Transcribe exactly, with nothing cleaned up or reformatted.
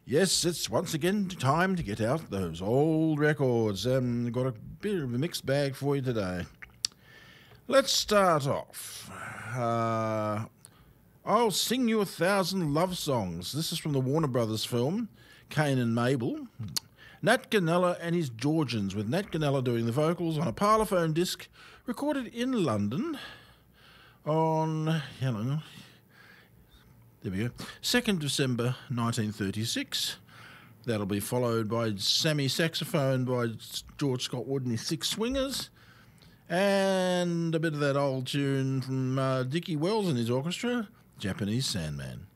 Yes, it's once again time to get out those old records. Um, got a bit of a mixed bag for you today. Let's start off. Uh, I'll Sing You a Thousand Love Songs. This is from the Warner Brothers film, Cain and Mabel. Nat Ganella and his Georgians, with Nat Ganella doing the vocals on a parlophone disc recorded in London on, you know, there we go, second December nineteen thirty-six. That'll be followed by Sammy Saxophone by George Scott Wood and his Six Swingers, and a bit of that old tune from uh, Dickie Wells and his orchestra, Japanese Sandman.